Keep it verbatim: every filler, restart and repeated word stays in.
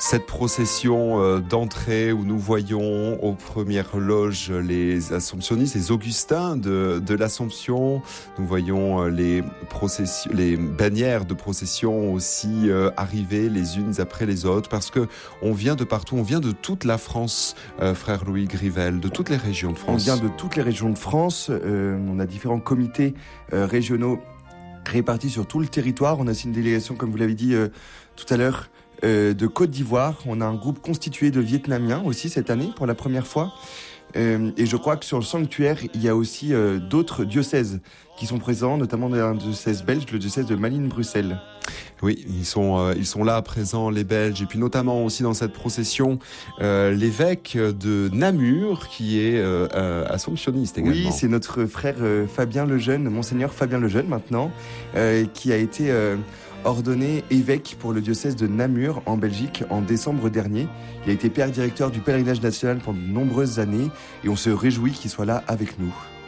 Cette procession euh, d'entrée où nous voyons aux premières loges les Assomptionnistes, les Augustins de, de l'Assomption. Nous voyons euh, les, processions, les bannières de procession aussi euh, arriver les unes après les autres, parce que on vient de partout, on vient de toute la France, euh, frère Louis Grivel, de toutes les régions de France. On vient de toutes les régions de France. Euh, on a différents comités euh, régionaux répartis sur tout le territoire. On a aussi une délégation, comme vous l'avez dit euh, tout à l'heure, Euh, de Côte d'Ivoire. On a un groupe constitué de Vietnamiens aussi cette année pour la première fois. Euh, et je crois que sur le sanctuaire, il y a aussi euh, d'autres diocèses qui sont présents, notamment un diocèse belge, le diocèse de Malines-Bruxelles. Oui, ils sont euh, ils sont là présents, les Belges, et puis notamment aussi dans cette procession euh, l'évêque de Namur qui est euh, euh, assomptionniste également. Oui, c'est notre frère euh, Fabien Lejeune, monseigneur Fabien Lejeune maintenant, euh, qui a été euh, ordonné évêque pour le diocèse de Namur en Belgique en décembre dernier. Il a été père directeur du pèlerinage national pendant de nombreuses années et on se réjouit qu'il soit là avec nous.